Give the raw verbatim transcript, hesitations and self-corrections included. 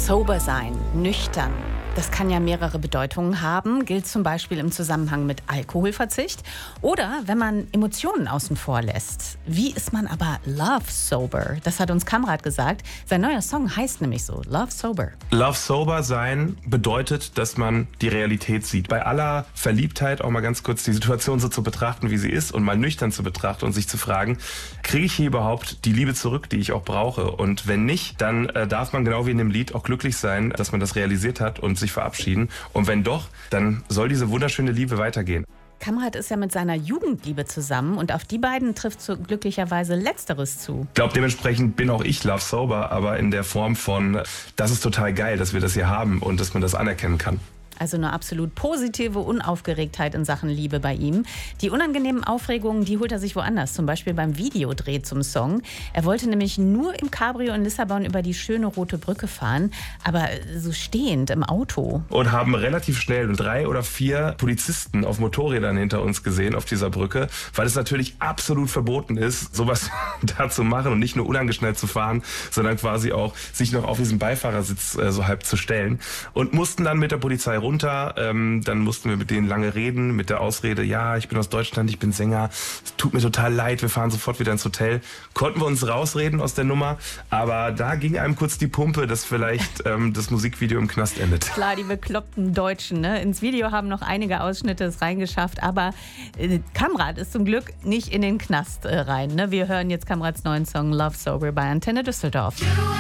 Sober sein, nüchtern. Das kann ja mehrere Bedeutungen haben, gilt zum Beispiel im Zusammenhang mit Alkoholverzicht oder wenn man Emotionen außen vor lässt. Wie ist man aber love sober? Das hat uns Kamrat gesagt. Sein neuer Song heißt nämlich so, Love Sober. Love sober sein bedeutet, dass man die Realität sieht. Bei aller Verliebtheit auch mal ganz kurz die Situation so zu betrachten, wie sie ist und mal nüchtern zu betrachten und sich zu fragen, kriege ich hier überhaupt die Liebe zurück, die ich auch brauche? Und wenn nicht, dann äh, darf man genau wie in dem Lied auch glücklich sein, dass man das realisiert hat und sich verabschieden. Und wenn doch, dann soll diese wunderschöne Liebe weitergehen. Kamrat ist ja mit seiner Jugendliebe zusammen und auf die beiden trifft so glücklicherweise Letzteres zu. Ich glaube, dementsprechend bin auch ich love sober, aber in der Form von, das ist total geil, dass wir das hier haben und dass man das anerkennen kann. Also eine absolut positive Unaufgeregtheit in Sachen Liebe bei ihm. Die unangenehmen Aufregungen, die holt er sich woanders, zum Beispiel beim Videodreh zum Song. Er wollte nämlich nur im Cabrio in Lissabon über die schöne rote Brücke fahren, aber so stehend im Auto. Und haben relativ schnell drei oder vier Polizisten auf Motorrädern hinter uns gesehen auf dieser Brücke, weil es natürlich absolut verboten ist, sowas da zu machen und nicht nur unangeschnallt zu fahren, sondern quasi auch sich noch auf diesen Beifahrersitz äh, so halb zu stellen und mussten dann mit der Polizei runter. Ähm, dann mussten wir mit denen lange reden, mit der Ausrede, ja, ich bin aus Deutschland, ich bin Sänger, es tut mir total leid, wir fahren sofort wieder ins Hotel. Konnten wir uns rausreden aus der Nummer, aber da ging einem kurz die Pumpe, dass vielleicht ähm, das Musikvideo im Knast endet. Klar, die bekloppten Deutschen, ne? Ins Video haben noch einige Ausschnitte es reingeschafft, aber äh, Kamrat ist zum Glück nicht in den Knast äh, rein. Ne? Wir hören jetzt Kamrats neuen Song Love Sober bei Antenne Düsseldorf.